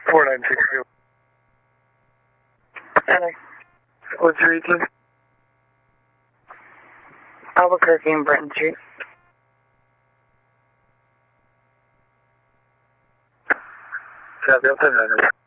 4962. Heather. What's your 18? Albuquerque and Brenton Street. Copy, I'll send that.